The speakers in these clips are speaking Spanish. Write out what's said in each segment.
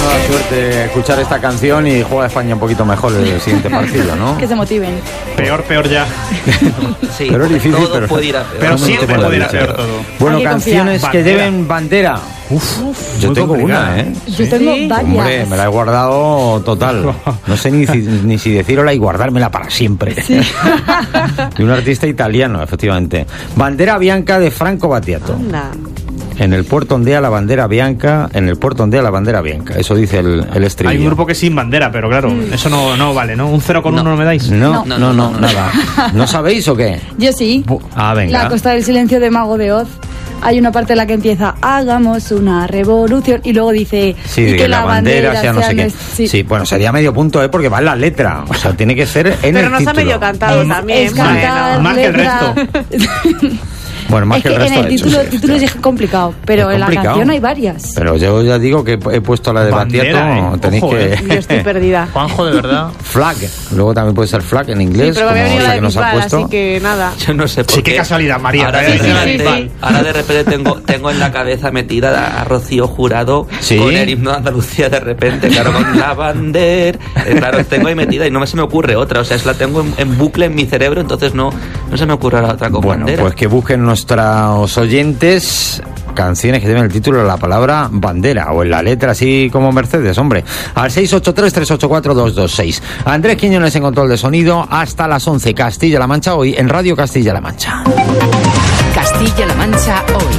Menuda suerte escuchar esta canción y juega España un poquito mejor el siguiente partido, ¿no? Que se motiven. Peor ya. Sí, pero es difícil, todo pero puede ir a peor. Pero siempre puede ir a peor todo. Bueno, Hay que canciones confiar. que lleven bandera. Yo muy tengo complicada, una, ¿eh? Yo tengo varias. Hombre, me la he guardado total. No sé ni si decirosla y guardármela para siempre. Sí. De un artista italiano, efectivamente. Bandera Bianca de Franco Battiato. Anda. En el puerto ondea la bandera bianca, en el puerto ondea la bandera bianca. Eso dice el estribillo. Hay un grupo que es sin bandera, pero claro, eso no vale, ¿no? Un 0 con 1 no me dais. No, nada. ¿No sabéis o qué? Yo sí. Venga. La Costa del Silencio de Mago de Oz. Hay una parte en la que empieza hagamos una revolución y luego dice Sí, y que la bandera sea no sé qué. Sí. Sí, bueno, sería medio punto, porque va en la letra. O sea, tiene que ser en Pero el nos título. ha medio cantado también. Es cantar, Más que el letra. Bueno, más Es que el que resto en el ha hecho, título, sí, título sí. es complicado, pero Es en la complicado. canción hay varias. Pero yo ya digo que he puesto la de Bandera, Battiato. Tenéis ojo, que... Yo estoy perdida. Juanjo, de verdad. Flag. Luego también puede ser flag en Sí, inglés. pero me había como venido esa la que de nos ha Bisbal, puesto. así que nada. Yo no sé por Sí, qué. qué casualidad, María. Ahora, de repente tengo en la cabeza metida a Rocío Jurado ¿Sí? con el himno de Andalucía de repente, claro, con la bandera. Claro, tengo ahí metida y no se me ocurre otra. O sea, la tengo en bucle en mi cerebro, entonces no se me ocurre la otra con Bueno, bandera. pues que busquen nuestros oyentes canciones que lleven el título de la palabra bandera o en la letra, así como Mercedes, hombre. Al 683-384-226. Andrés Quiñones en control de sonido hasta las 11. Castilla-La Mancha hoy en Radio Castilla-La Mancha. Castilla-La Mancha hoy.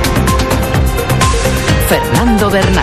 Fernando Bernal.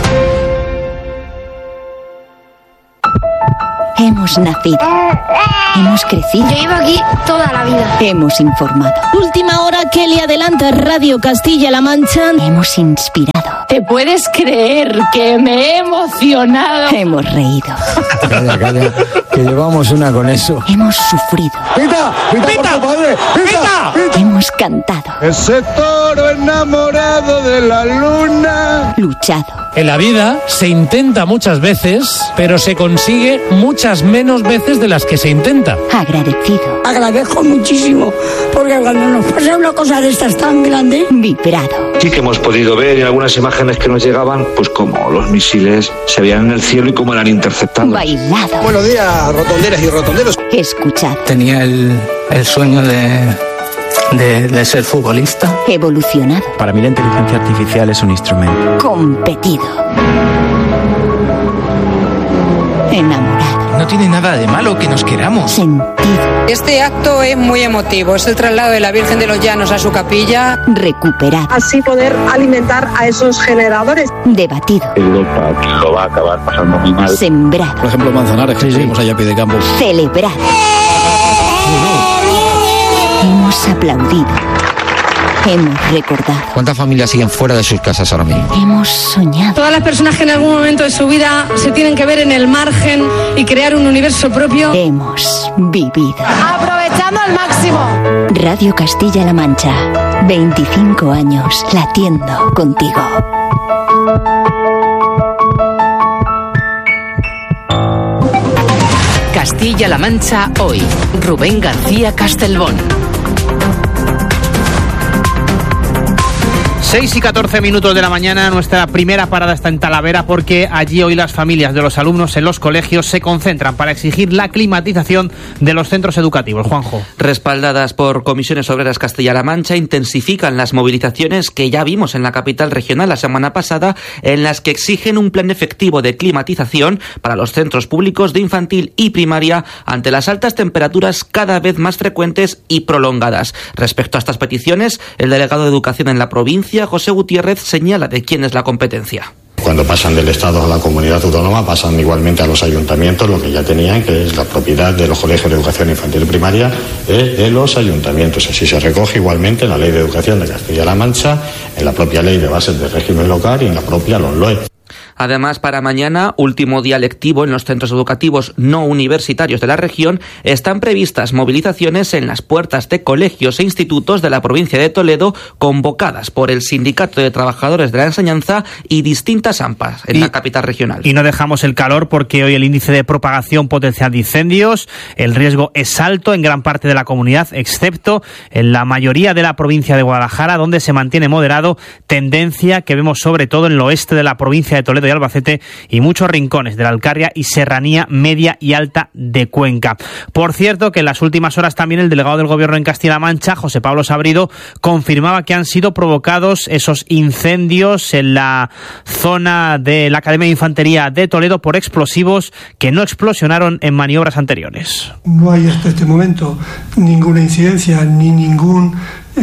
Hemos nacido. Hemos crecido. Yo llevo aquí toda la vida. Hemos informado. Última hora que le adelanta Radio Castilla-La Mancha. Hemos inspirado. ¿Te puedes creer que me he emocionado? Hemos reído. Calla, que llevamos una con eso. Hemos sufrido. ¡Pita! ¡Pita, por padre! ¡Pita! Hemos cantado. Ese toro enamorado de la luna. Luchado. En la vida se intenta muchas veces, pero se consigue muchas menos veces de las que se intenta. Agradecido. Agradezco muchísimo, porque cuando nos pasa una cosa de estas tan grande, Vibrado. Sí que hemos podido ver en algunas imágenes que nos llegaban, pues como los misiles se veían en el cielo y cómo eran interceptados. Bailado. Buenos días, rotonderas y rotonderos. Escuchado. Tenía el sueño de ser futbolista. Evolucionado. Para mí la inteligencia artificial es un instrumento. Competido. Enamorado. No tiene nada de malo que nos queramos. Sentido. Este acto es muy emotivo, es el traslado de la Virgen de los Llanos a su capilla. Recuperado. así poder alimentar a esos generadores. Debatido. Europa lo va a acabar pasando muy mal. Sembrado. Por ejemplo, Manzanares, que seguimos allá a pie de campo. Celebrado. Hemos aplaudido. Hemos recordado. ¿Cuántas familias siguen fuera de sus casas ahora mismo? Hemos soñado. Todas las personas que en algún momento de su vida se tienen que ver en el margen y crear un universo propio. Hemos vivido. Aprovechando al máximo. Radio Castilla-La Mancha. 25 años latiendo contigo. Castilla-La Mancha hoy. Rubén García Castelbón. 6:14 de la mañana, nuestra primera parada está en Talavera porque allí hoy las familias de los alumnos en los colegios se concentran para exigir la climatización de los centros educativos. Juanjo. Respaldadas por Comisiones Obreras Castilla-La Mancha, intensifican las movilizaciones que ya vimos en la capital regional la semana pasada, en las que exigen un plan efectivo de climatización para los centros públicos de infantil y primaria ante las altas temperaturas cada vez más frecuentes y prolongadas. Respecto a estas peticiones, el delegado de Educación en la provincia, José Gutiérrez, señala de quién es la competencia. Cuando pasan del Estado a la comunidad autónoma, pasan igualmente a los ayuntamientos, lo que ya tenían, que es la propiedad de los colegios de educación infantil y primaria de los ayuntamientos. Así se recoge igualmente en la Ley de Educación de Castilla-La Mancha, en la propia Ley de Bases de Régimen Local y en la propia LOMLOE. Además, para mañana, último día lectivo en los centros educativos no universitarios de la región, están previstas movilizaciones en las puertas de colegios e institutos de la provincia de Toledo, convocadas por el Sindicato de Trabajadores de la Enseñanza y distintas AMPAs en la capital regional. Y no dejamos el calor porque hoy el índice de propagación potencial de incendios, el riesgo es alto en gran parte de la comunidad, excepto en la mayoría de la provincia de Guadalajara, donde se mantiene moderado, tendencia que vemos sobre todo en el oeste de la provincia de Toledo y Albacete y muchos rincones de la Alcarria y serranía media y alta de Cuenca. Por cierto, que en las últimas horas también el delegado del Gobierno en Castilla-La Mancha, José Pablo Sabrido, confirmaba que han sido provocados esos incendios en la zona de la Academia de Infantería de Toledo por explosivos que no explosionaron en maniobras anteriores. No hay hasta este momento ninguna incidencia ni ningún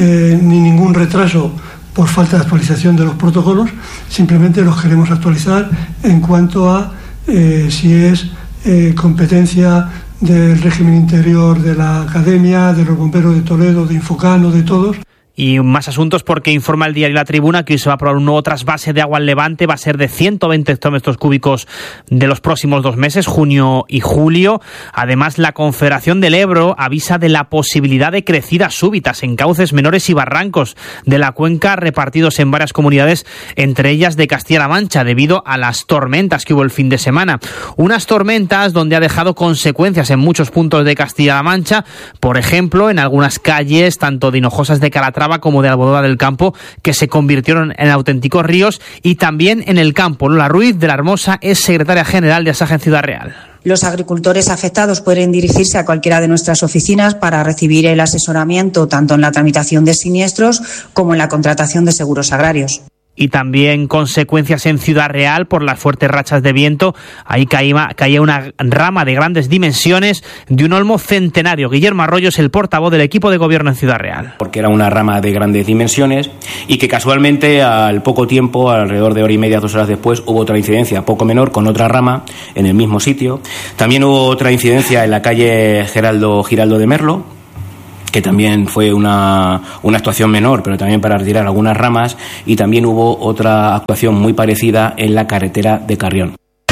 retraso por falta de actualización de los protocolos. Simplemente los queremos actualizar en cuanto a si es competencia del régimen interior de la Academia, de los bomberos de Toledo, de Infocano, de todos. Y más asuntos porque informa el diario La Tribuna que hoy se va a aprobar un nuevo trasvase de agua al Levante, va a ser de 120 hectómetros cúbicos de los próximos 2 meses, junio y julio. Además, la Confederación del Ebro avisa de la posibilidad de crecidas súbitas en cauces menores y barrancos de la cuenca repartidos en varias comunidades, entre ellas de Castilla-La Mancha, debido a las tormentas que hubo el fin de semana. Unas tormentas donde ha dejado consecuencias en muchos puntos de Castilla-La Mancha, por ejemplo, en algunas calles, tanto de Hinojosas de Calatrava como de Albodoa del Campo, que se convirtieron en auténticos ríos, y también en el campo. Lola Ruiz de la Hermosa es secretaria general de Asaja en Ciudad Real. Los agricultores afectados pueden dirigirse a cualquiera de nuestras oficinas para recibir el asesoramiento tanto en la tramitación de siniestros como en la contratación de seguros agrarios. Y también consecuencias en Ciudad Real por las fuertes rachas de viento. Ahí caía una rama de grandes dimensiones de un olmo centenario. Guillermo Arroyo es el portavoz del equipo de gobierno en Ciudad Real. Porque era una rama de grandes dimensiones y que casualmente al poco tiempo, alrededor de hora y media, 2 horas después, hubo otra incidencia poco menor con otra rama en el mismo sitio. También hubo otra incidencia en la calle Giraldo de Merlo, que también fue una actuación menor, pero también para retirar algunas ramas, y también hubo otra actuación muy parecida en la carretera de Carrión.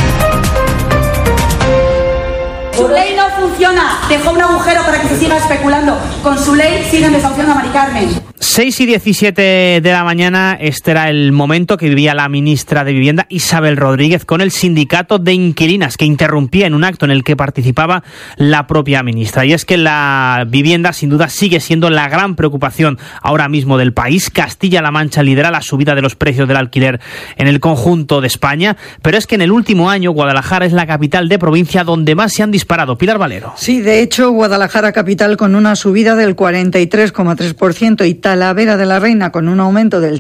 Su ley no funciona, dejó un agujero para que se siga especulando. Con su ley siguen desahuciando a Mari Carmen. 6:17 de la mañana, este era el momento que vivía la ministra de Vivienda, Isabel Rodríguez, con el sindicato de inquilinas, que interrumpía en un acto en el que participaba la propia ministra. Y es que la vivienda, sin duda, sigue siendo la gran preocupación ahora mismo del país. Castilla-La Mancha lidera la subida de los precios del alquiler en el conjunto de España, pero es que en el último año Guadalajara es la capital de provincia donde más se han disparado. Pilar Valero. Sí, de hecho, Guadalajara capital con una subida del 43,3% y Talavera de la Reina con un aumento del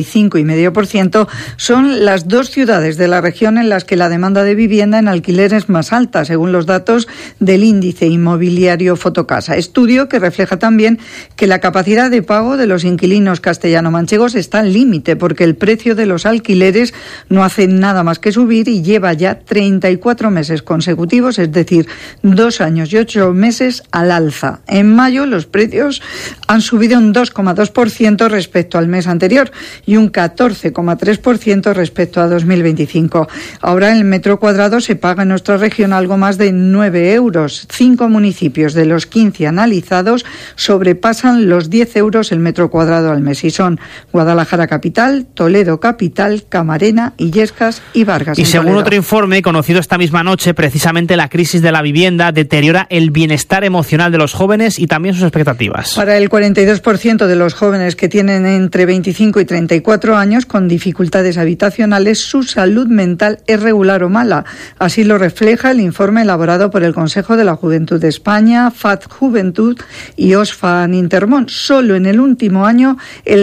35,5% son las dos ciudades de la región en las que la demanda de vivienda en alquiler es más alta, según los datos del índice inmobiliario Fotocasa. Estudio que refleja también que la capacidad de pago de los inquilinos castellano-manchegos está al límite, porque el precio de los alquileres no hace nada más que subir y lleva ya 34 meses consecutivos, es decir, 2 años y 8 meses al alza. En mayo los precios han subido un 2,2% respecto al mes anterior y un 14,3% respecto a 2025. Ahora el metro cuadrado se paga en nuestra región algo más de 9 euros. 5 municipios de los 15 analizados sobrepasan los 10 euros el metro cuadrado al mes y son Guadalajara capital, Toledo capital, Camarena, Illescas y Vargas. Y según otro informe conocido esta misma noche, precisamente la crisis de la vivienda deteriora el bienestar emocional de los jóvenes y también sus expectativas. Para el 42% de los jóvenes que tienen entre 25 y 34 años con dificultades habitacionales, su salud mental es regular o mala. Así lo refleja el informe elaborado por el Consejo de la Juventud de España, FAD Juventud y Oxfam Intermón. Solo en el último año, el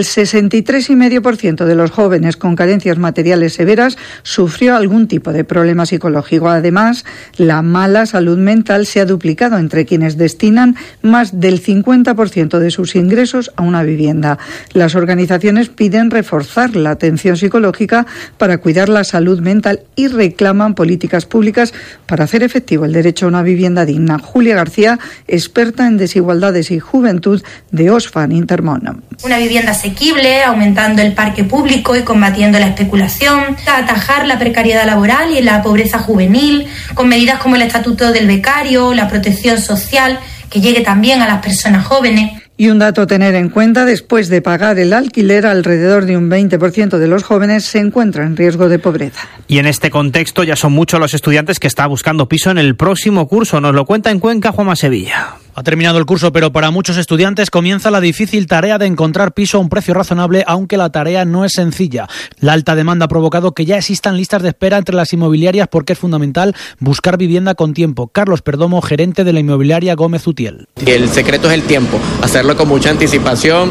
63,5% de los jóvenes con carencias materiales severas sufrió algún tipo de problema psicológico. Además, la mala salud mental se ha duplicado entre quienes destinan más del 50% de sus ingresos a una vivienda. Las organizaciones piden reforzar la atención psicológica para cuidar la salud mental y reclaman políticas públicas para hacer efectivo el derecho a una vivienda digna. Julia García, experta en desigualdades y juventud de Oxfam Intermón. Una vivienda asequible, aumentando el parque público y combatiendo la especulación, atajar la precariedad laboral y la pobreza juvenil, con medidas como el estatuto del becario, la protección social, que llegue también a las personas jóvenes. Y un dato a tener en cuenta: después de pagar el alquiler, alrededor de un 20% de los jóvenes se encuentra en riesgo de pobreza. Y en este contexto ya son muchos los estudiantes que están buscando piso en el próximo curso. Nos lo cuenta en Cuenca Juanma Sevilla. Ha terminado el curso, pero para muchos estudiantes comienza la difícil tarea de encontrar piso a un precio razonable, aunque la tarea no es sencilla. La alta demanda ha provocado que ya existan listas de espera entre las inmobiliarias porque es fundamental buscar vivienda con tiempo. Carlos Perdomo, gerente de la inmobiliaria Gómez Utiel. El secreto es el tiempo, hacerlo con mucha anticipación,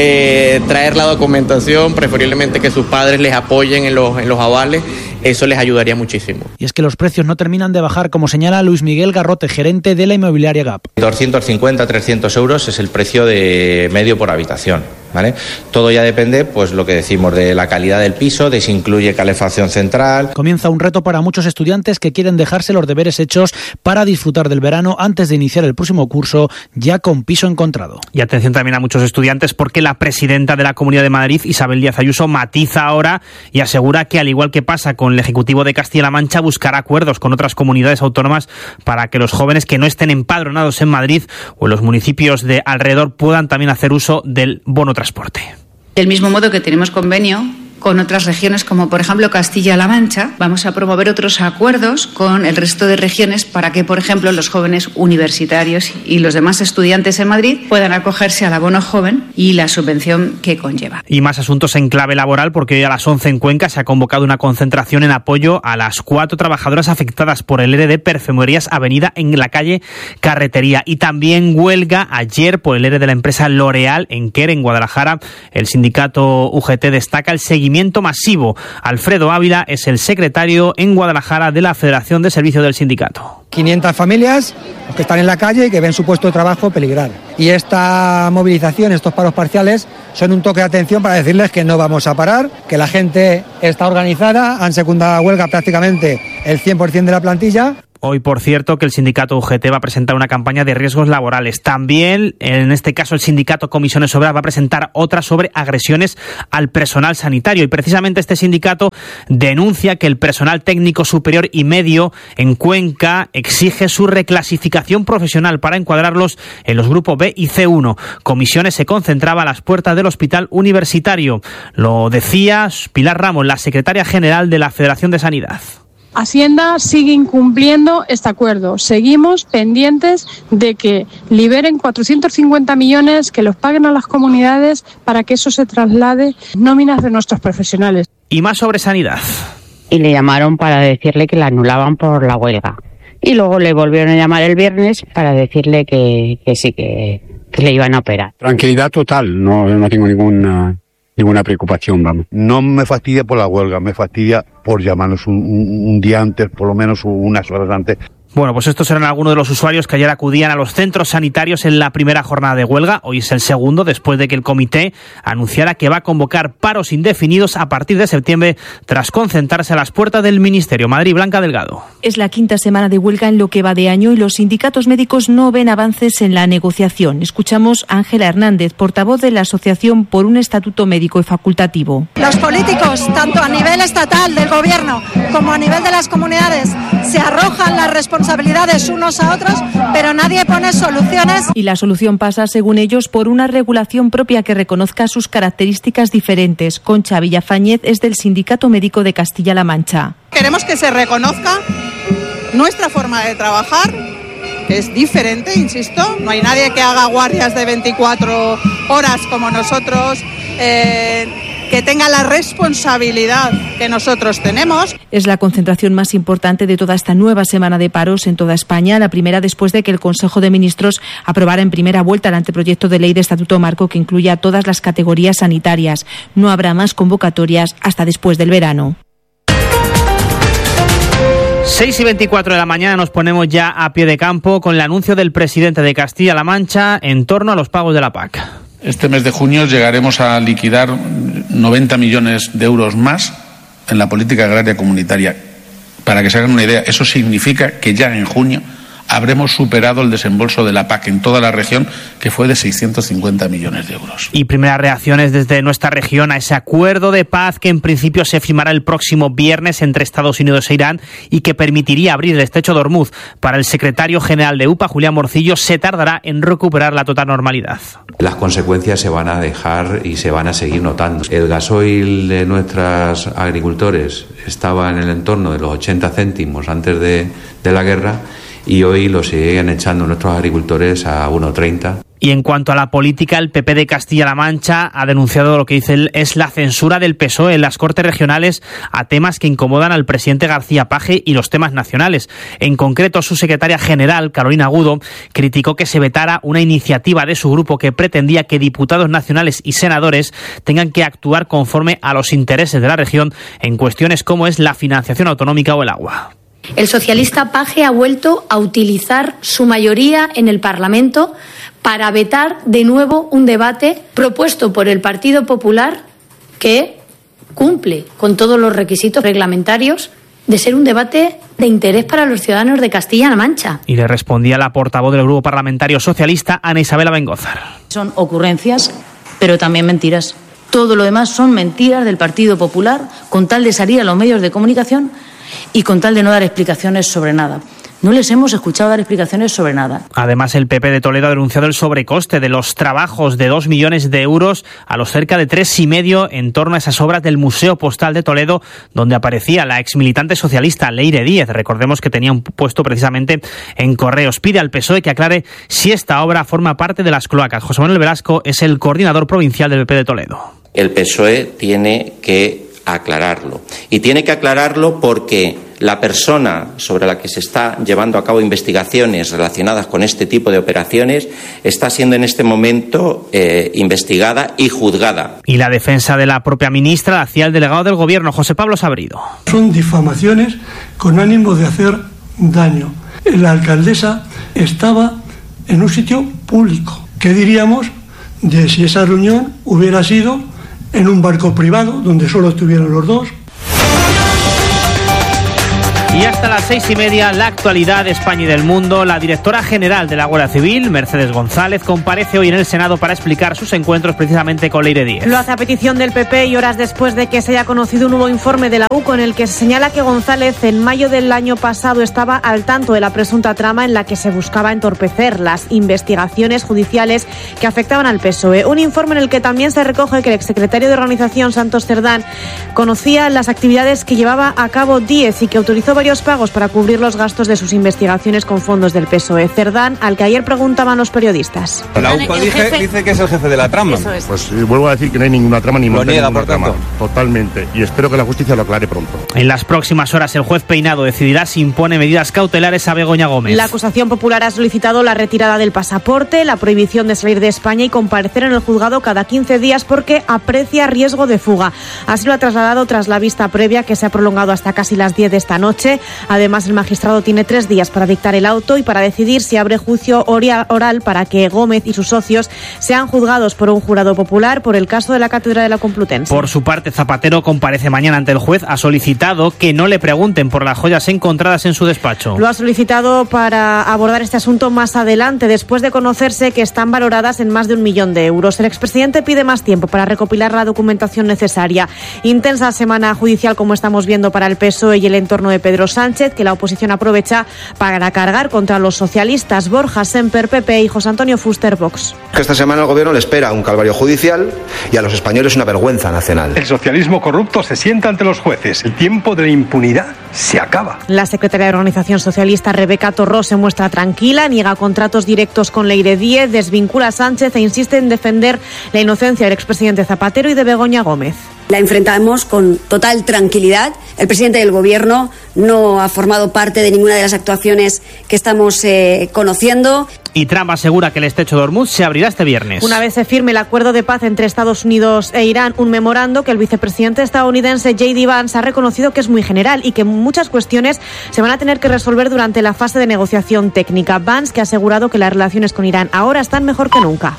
traer la documentación, preferiblemente que sus padres les apoyen en los avales. Eso les ayudaría muchísimo. Y es que los precios no terminan de bajar, como señala Luis Miguel Garrote, gerente de la inmobiliaria GAP. 250 a 300 euros es el precio de medio por habitación, ¿vale? Todo ya depende, pues lo que decimos, de la calidad del piso, de si incluye calefacción central. Comienza un reto para muchos estudiantes que quieren dejarse los deberes hechos para disfrutar del verano antes de iniciar el próximo curso, ya con piso encontrado. Y atención también a muchos estudiantes, porque la presidenta de la Comunidad de Madrid, Isabel Díaz Ayuso, matiza ahora y asegura que, al igual que pasa con el Ejecutivo de Castilla-La Mancha, buscará acuerdos con otras comunidades autónomas para que los jóvenes que no estén empadronados en Madrid o en los municipios de alrededor puedan también hacer uso del bono transporte. Del mismo modo que tenemos convenio con otras regiones, como por ejemplo Castilla-La Mancha, vamos a promover otros acuerdos con el resto de regiones para que, por ejemplo, los jóvenes universitarios y los demás estudiantes en Madrid puedan acogerse al abono joven y la subvención que conlleva. Y más asuntos en clave laboral, porque hoy a las 11 en Cuenca se ha convocado una concentración en apoyo a las 4 trabajadoras afectadas por el ERE de Perfumerías Avenida en la calle Carretería. Y también huelga ayer por el ERE de la empresa L'Oréal en Quer, en Guadalajara. El sindicato UGT destaca el seguimiento masivo. Alfredo Ávila es el secretario en Guadalajara de la Federación de Servicios del sindicato. 500 familias que están en la calle y que ven su puesto de trabajo peligrar. Y esta movilización, estos paros parciales, son un toque de atención para decirles que no vamos a parar, que la gente está organizada, han secundado a huelga prácticamente el 100% de la plantilla. Hoy, por cierto, que el sindicato UGT va a presentar una campaña de riesgos laborales. También, en este caso, el sindicato Comisiones Obreras va a presentar otra sobre agresiones al personal sanitario. Y precisamente este sindicato denuncia que el personal técnico superior y medio en Cuenca exige su reclasificación profesional para encuadrarlos en los grupos B y C1. Comisiones se concentraba a las puertas del hospital universitario. Lo decía Pilar Ramos, la secretaria general de la Federación de Sanidad. Hacienda sigue incumpliendo este acuerdo. Seguimos pendientes de que liberen 450 millones, que los paguen a las comunidades para que eso se traslade nóminas de nuestros profesionales. Y más sobre sanidad. Y le llamaron para decirle que la anulaban por la huelga. Y luego le volvieron a llamar el viernes para decirle que sí, que le iban a operar. Tranquilidad total, no tengo ninguna preocupación, vamos. No me fastidia por la huelga, me fastidia por llamarnos un día antes, por lo menos unas horas antes. Bueno, pues estos eran algunos de los usuarios que ayer acudían a los centros sanitarios en la primera jornada de huelga. Hoy es el segundo, después de que el comité anunciara que va a convocar paros indefinidos a partir de septiembre, tras concentrarse a las puertas del Ministerio. Madrid, Blanca Delgado. Es la quinta semana de huelga en lo que va de año y los sindicatos médicos no ven avances en la negociación. Escuchamos a Ángela Hernández, portavoz de la Asociación por un Estatuto Médico y Facultativo. Los políticos, tanto a nivel estatal del gobierno como a nivel de las comunidades, se arrojan las responsabilidades unos a otros, pero nadie pone soluciones. Y la solución pasa, según ellos, por una regulación propia que reconozca sus características diferentes. Concha Villafáñez es del Sindicato Médico de Castilla-La Mancha. Queremos que se reconozca nuestra forma de trabajar, que es diferente, insisto. No hay nadie que haga guardias de 24 horas como nosotros, que tenga la responsabilidad que nosotros tenemos. Es la concentración más importante de toda esta nueva semana de paros en toda España, la primera después de que el Consejo de Ministros aprobara en primera vuelta el anteproyecto de ley de Estatuto Marco que incluye a todas las categorías sanitarias. No habrá más convocatorias hasta después del verano. 6:24 de la mañana nos ponemos ya a pie de campo con el anuncio del presidente de Castilla-La Mancha en torno a los pagos de la PAC. Este mes de junio llegaremos a liquidar 90 millones de euros más en la política agraria comunitaria. Para que se hagan una idea, eso significa que ya en junio habremos superado el desembolso de la PAC en toda la región, que fue de 650 millones de euros. Y primeras reacciones desde nuestra región a ese acuerdo de paz que en principio se firmará el próximo viernes entre Estados Unidos e Irán y que permitiría abrir el estrecho de Hormuz. Para el secretario general de UPA, Julián Morcillo, se tardará en recuperar la total normalidad. Las consecuencias se van a dejar y se van a seguir notando. El gasoil de nuestros agricultores estaba en el entorno de los 80 céntimos antes de la guerra, y hoy lo siguen echando nuestros agricultores a 1,30. Y en cuanto a la política, el PP de Castilla-La Mancha ha denunciado lo que dice él es la censura del PSOE en las Cortes Regionales a temas que incomodan al presidente García Paje y los temas nacionales. En concreto, su secretaria general, Carolina Agudo, criticó que se vetara una iniciativa de su grupo que pretendía que diputados nacionales y senadores tengan que actuar conforme a los intereses de la región en cuestiones como es la financiación autonómica o el agua. El socialista Paje ha vuelto a utilizar su mayoría en el Parlamento para vetar de nuevo un debate propuesto por el Partido Popular que cumple con todos los requisitos reglamentarios de ser un debate de interés para los ciudadanos de Castilla-La Mancha. Y le respondía la portavoz del Grupo Parlamentario Socialista, Ana Isabel Abengózar. Son ocurrencias, pero también mentiras. Todo lo demás son mentiras del Partido Popular con tal de salir a los medios de comunicación y con tal de no dar explicaciones sobre nada. No les hemos escuchado dar explicaciones sobre nada. Además, el PP de Toledo ha denunciado el sobrecoste de los trabajos de 2 millones de euros a los cerca de 3,5 en torno a esas obras del Museo Postal de Toledo, donde aparecía la exmilitante socialista Leire Díez. Recordemos que tenía un puesto precisamente en Correos. Pide al PSOE que aclare si esta obra forma parte de las cloacas. José Manuel Velasco es el coordinador provincial del PP de Toledo. El PSOE tiene que aclararlo. Y tiene que aclararlo porque la persona sobre la que se está llevando a cabo investigaciones relacionadas con este tipo de operaciones está siendo en este momento investigada y juzgada. Y la defensa de la propia ministra la hacía el delegado del Gobierno, José Pablo Sabrido. Son difamaciones con ánimo de hacer daño. La alcaldesa estaba en un sitio público. ¿Qué diríamos de si esa reunión hubiera sido en un barco privado donde solo estuvieron los dos? Y hasta las 6:30, la actualidad de España y del mundo. La directora general de la Guardia Civil, Mercedes González, comparece hoy en el Senado para explicar sus encuentros precisamente con Leire Díez. Lo hace a petición del PP y horas después de que se haya conocido un nuevo informe de la UCO en el que se señala que González en mayo del año pasado estaba al tanto de la presunta trama en la que se buscaba entorpecer las investigaciones judiciales que afectaban al PSOE. Un informe en el que también se recoge que el exsecretario de Organización, Santos Cerdán, conocía las actividades que llevaba a cabo Díez y que autorizó varios pagos para cubrir los gastos de sus investigaciones con fondos del PSOE. Cerdán, al que ayer preguntaban los periodistas. La UCO dice que es el jefe de la trama. Es. Pues vuelvo a decir que no hay ninguna trama ni ninguna trama. Totalmente. Y espero que la justicia lo aclare pronto. En las próximas horas el juez Peinado decidirá si impone medidas cautelares a Begoña Gómez. La acusación popular ha solicitado la retirada del pasaporte, la prohibición de salir de España y comparecer en el juzgado cada 15 días porque aprecia riesgo de fuga. Así lo ha trasladado tras la vista previa que se ha prolongado hasta casi las 10 de esta noche. Además, el magistrado tiene 3 días para dictar el auto y para decidir si abre juicio oral para que Gómez y sus socios sean juzgados por un jurado popular por el caso de la Cátedra de la Complutense. Por su parte, Zapatero comparece mañana ante el juez. Ha solicitado que no le pregunten por las joyas encontradas en su despacho. Lo ha solicitado para abordar este asunto más adelante, después de conocerse que están valoradas en más de 1 millón de euros. El expresidente pide más tiempo para recopilar la documentación necesaria. Intensa semana judicial, como estamos viendo, para el PSOE y el entorno de Pedro Sánchez, que la oposición aprovecha para cargar contra los socialistas. Borja Semper, PP, y José Antonio Fuster, Vox. Que esta semana al gobierno le espera un calvario judicial y a los españoles una vergüenza nacional. El socialismo corrupto se sienta ante los jueces. El tiempo de la impunidad se acaba. La secretaria de Organización Socialista, Rebeca Torró, se muestra tranquila, niega contratos directos con Leire Díez, desvincula a Sánchez e insiste en defender la inocencia del expresidente Zapatero y de Begoña Gómez. La enfrentamos con total tranquilidad. El presidente del Gobierno no ha formado parte de ninguna de las actuaciones que estamos conociendo. Y Trump asegura que el estrecho de Hormuz se abrirá este viernes. Una vez se firme el acuerdo de paz entre Estados Unidos e Irán, un memorando que el vicepresidente estadounidense J.D. Vance ha reconocido que es muy general y que muchas cuestiones se van a tener que resolver durante la fase de negociación técnica. Vance, que ha asegurado que las relaciones con Irán ahora están mejor que nunca.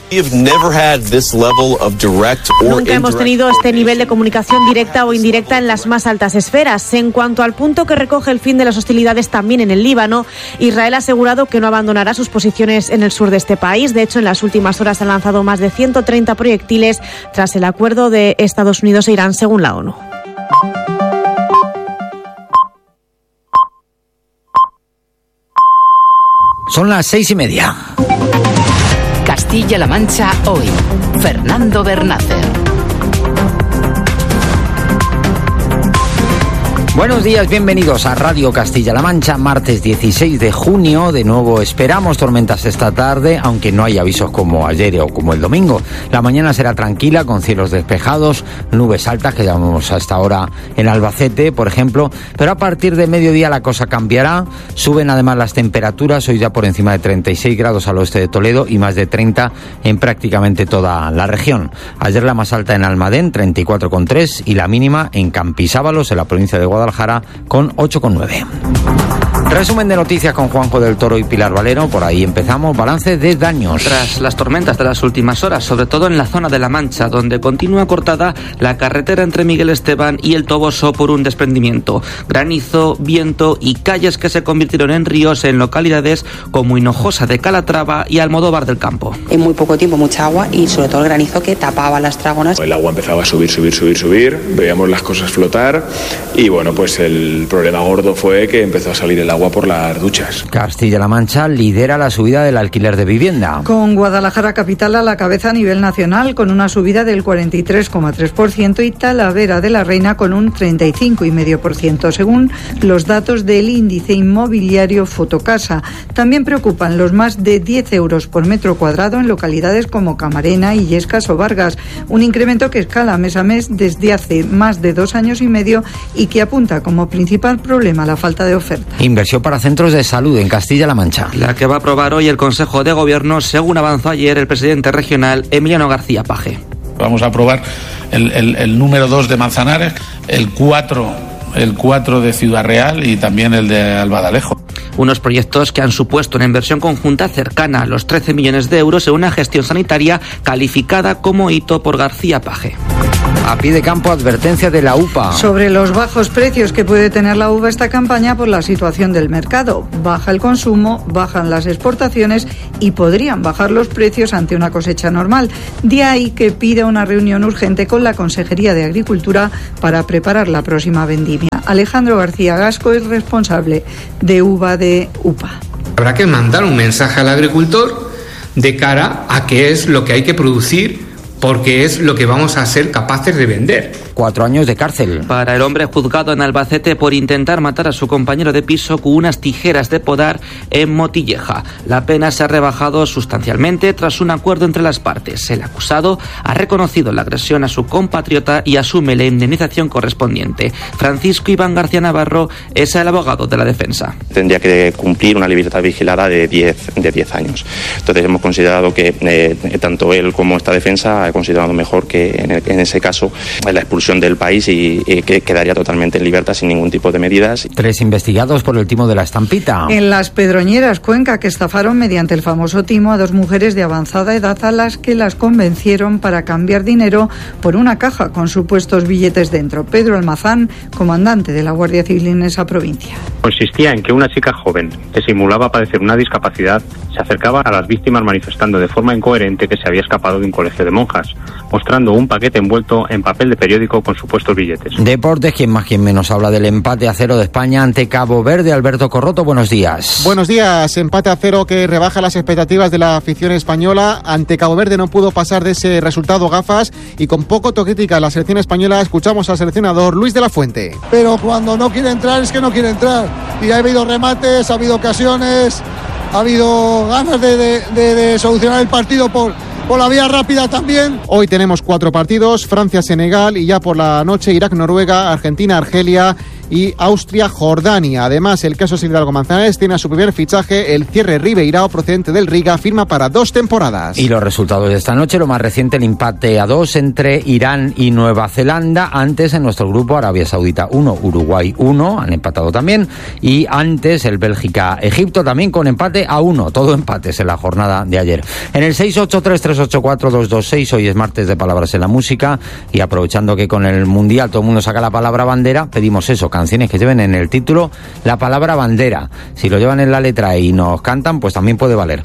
Nunca hemos tenido este nivel de comunicación directa o indirecta en las más altas esferas. En cuanto al punto que recoge el fin de las hostilidades también en el Líbano, Israel ha asegurado que no abandonará sus posiciones en el sur de este país. De hecho, en las últimas horas han lanzado más de 130 proyectiles tras el acuerdo de Estados Unidos e Irán, según la ONU. Son las 6:30. Castilla-La Mancha hoy. Fernando Bernácer. Buenos días, bienvenidos a Radio Castilla-La Mancha, martes 16 de junio. De nuevo esperamos tormentas esta tarde, aunque no hay avisos como ayer o como el domingo. La mañana será tranquila, con cielos despejados, nubes altas que llamamos hasta ahora en Albacete, por ejemplo. Pero a partir de mediodía la cosa cambiará. Suben además las temperaturas, hoy ya por encima de 36 grados al oeste de Toledo y más de 30 en prácticamente toda la región. Ayer la más alta en Almadén, 34,3, y la mínima en Campisábalos, en la provincia de Guadalajara, con 8,9. Resumen de noticias con Juanjo del Toro y Pilar Valero. Por ahí empezamos. Balance de daños. Tras las tormentas de las últimas horas, sobre todo en la zona de La Mancha, donde continúa cortada la carretera entre Miguel Esteban y El Toboso por un desprendimiento. Granizo, viento y calles que se convirtieron en ríos en localidades como Hinojosa de Calatrava y Almodóvar del Campo. En muy poco tiempo mucha agua y sobre todo el granizo que tapaba las trágonas. El agua empezaba a subir, veíamos las cosas flotar y bueno, pues el problema gordo fue que empezó a salir el agua por las duchas. Castilla-La Mancha lidera la subida del alquiler de vivienda. Con Guadalajara capital a la cabeza a nivel nacional, con una subida del 43,3% y Talavera de la Reina con un 35,5%, según los datos del índice inmobiliario Fotocasa. También preocupan los más de 10 euros por metro cuadrado en localidades como Camarena, Illescas o Vargas, un incremento que escala mes a mes desde hace más de 2 años y medio y que apunta como principal problema la falta de oferta. Inversión para centros de salud en Castilla-La Mancha. La que va a aprobar hoy el Consejo de Gobierno, según avanzó ayer el presidente regional Emiliano García Paje. Vamos a aprobar el número 2 de Manzanares, el 4 de Ciudad Real y también el de Albadalejo. Unos proyectos que han supuesto una inversión conjunta cercana a los 13 millones de euros en una gestión sanitaria calificada como hito por García Paje. A pie de campo, advertencia de la UPA. Sobre los bajos precios que puede tener la uva esta campaña por la situación del mercado. Baja el consumo, bajan las exportaciones y podrían bajar los precios ante una cosecha normal. De ahí que pida una reunión urgente con la Consejería de Agricultura para preparar la próxima vendimia. Alejandro García Gasco es responsable de uva de UPA. Habrá que mandar un mensaje al agricultor de cara a qué es lo que hay que producir, porque es lo que vamos a ser capaces de vender. 4 años de cárcel. Para el hombre juzgado en Albacete por intentar matar a su compañero de piso con unas tijeras de podar en Motilleja. La pena se ha rebajado sustancialmente tras un acuerdo entre las partes. El acusado ha reconocido la agresión a su compatriota y asume la indemnización correspondiente. Francisco Iván García Navarro es el abogado de la defensa. Tendría que cumplir una libertad vigilada de 10 años. Entonces hemos considerado que tanto él como esta defensa ha considerado mejor que en ese caso la expulsión del país y que quedaría totalmente en libertad sin ningún tipo de medidas. 3 investigados por el timo de la estampita. En Las Pedroñeras, Cuenca, que estafaron mediante el famoso timo a 2 mujeres de avanzada edad a las que las convencieron para cambiar dinero por una caja con supuestos billetes dentro. Pedro Almazán, comandante de la Guardia Civil en esa provincia. Consistía en que una chica joven que simulaba padecer una discapacidad se acercaba a las víctimas manifestando de forma incoherente que se había escapado de un colegio de monjas, mostrando un paquete envuelto en papel de periódico con supuestos billetes. Deportes, quien más quien menos habla del empate a 0 de España ante Cabo Verde. Alberto Corroto, buenos días. Buenos días. Empate a 0 que rebaja las expectativas de la afición española. Ante Cabo Verde no pudo pasar de ese resultado gafas y con poco autocrítica la selección española. Escuchamos al seleccionador Luis de la Fuente. Pero cuando no quiere entrar es que no quiere entrar. Y ha habido remates, ha habido ocasiones, ha habido ganas de solucionar el partido por la vía rápida también. Hoy tenemos 4 partidos: Francia-Senegal y ya por la noche Irak-Noruega, Argentina-Argelia y Austria-Jordania. Además, el caso Hidalgo Manzanares tiene a su primer fichaje el Cierre Ribeirao, procedente del Riga, firma para 2 temporadas. Y los resultados de esta noche, lo más reciente, el empate a 2 entre Irán y Nueva Zelanda. Antes, en nuestro grupo, Arabia Saudita 1, Uruguay 1, han empatado también. Y antes, el Bélgica-Egipto también con empate a 1, todo empates en la jornada de ayer. En el 683384226, hoy es martes de Palabras en la Música, y aprovechando que con el Mundial todo el mundo saca la palabra bandera, pedimos eso, canciones que lleven en el título la palabra bandera. Si lo llevan en la letra y nos cantan, pues también puede valer.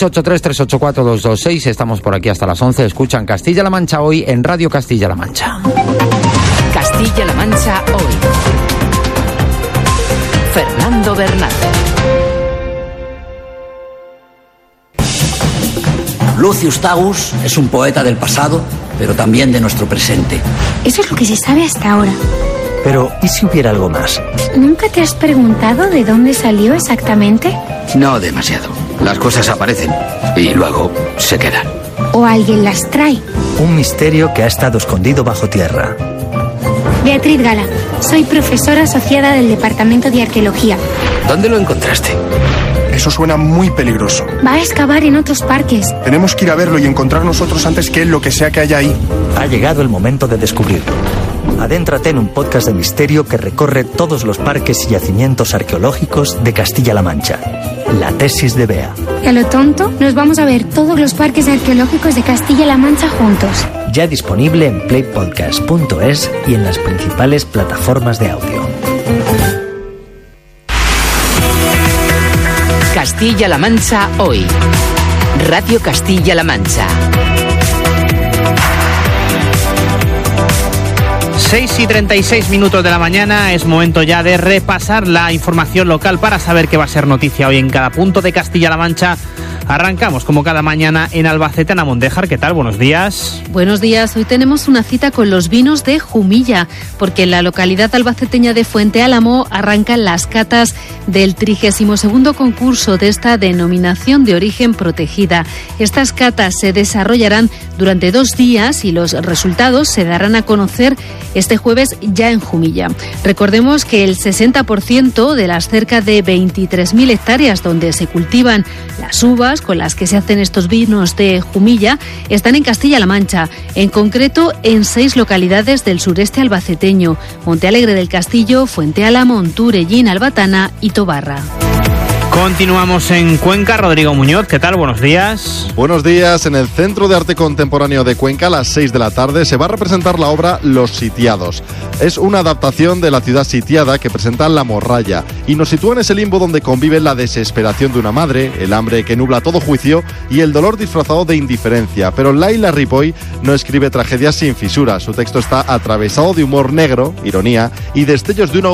683384226, estamos por aquí hasta las 11. Escuchan Castilla-La Mancha hoy en Radio Castilla-La Mancha. Castilla-La Mancha hoy. Fernando Bernal. Lucius Tagus es un poeta del pasado, pero también de nuestro presente. Eso es lo que se sabe hasta ahora. Pero, ¿y si hubiera algo más? ¿Nunca te has preguntado de dónde salió exactamente? No demasiado. Las cosas aparecen y luego se quedan. ¿O alguien las trae? Un misterio que ha estado escondido bajo tierra. Beatriz Gala, soy profesora asociada del Departamento de Arqueología. ¿Dónde lo encontraste? Eso suena muy peligroso. Va a excavar en otros parques. Tenemos que ir a verlo y encontrar nosotros antes que él lo que sea que haya ahí. Ha llegado el momento de descubrirlo. Adéntrate en un podcast de misterio que recorre todos los parques y yacimientos arqueológicos de Castilla-La Mancha. La tesis de Bea. Y a lo tonto, nos vamos a ver todos los parques arqueológicos de Castilla-La Mancha juntos. Ya disponible en playpodcast.es y en las principales plataformas de audio. Castilla-La Mancha hoy. Radio Castilla-La Mancha. 6:36 de la mañana, es momento ya de repasar la información local para saber qué va a ser noticia hoy en cada punto de Castilla-La Mancha. Arrancamos como cada mañana en Albacete, Ana Mondéjar. ¿Qué tal? Buenos días. Buenos días. Hoy tenemos una cita con los vinos de Jumilla, porque en la localidad albaceteña de Fuente Álamo arrancan las catas del 32º concurso de esta denominación de origen protegida. Estas catas se desarrollarán durante 2 días y los resultados se darán a conocer este jueves ya en Jumilla. Recordemos que el 60% de las cerca de 23.000 hectáreas donde se cultivan las uvas con las que se hacen estos vinos de Jumilla están en Castilla-La Mancha, en concreto en 6 localidades del sureste albaceteño: Montealegre del Castillo, Fuente Álamo, Turellín, Albatana y Tobarra. Continuamos en Cuenca. Rodrigo Muñoz, ¿qué tal? Buenos días. Buenos días. En el Centro de Arte Contemporáneo de Cuenca, a las 6 de la tarde, se va a representar la obra Los Sitiados. Es una adaptación de La ciudad sitiada que presenta La Morralla y nos sitúa en ese limbo donde conviven la desesperación de una madre, el hambre que nubla todo juicio y el dolor disfrazado de indiferencia. Pero Laila Ripoll no escribe tragedias sin fisuras. Su texto está atravesado de humor negro, ironía y destellos de una